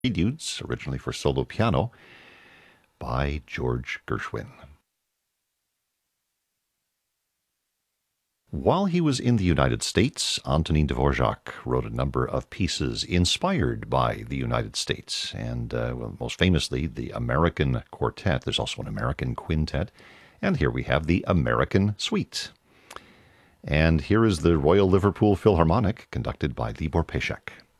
Preludes, originally for solo piano, by George Gershwin. While he was in the United States, Antonin Dvorak wrote a number of pieces inspired by the United States, and most famously, the American Quartet. There's also an American Quintet, and here we have the American Suite. And here is the Royal Liverpool Philharmonic, conducted by Libor Pešek.